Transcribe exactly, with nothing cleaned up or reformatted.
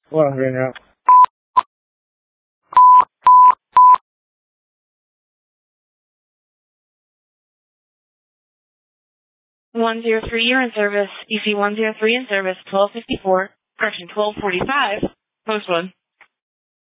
Hold on right now. one zero three, you're in service. D C one zero three in service, twelve fifty-four, correction, twelve forty-five, post one.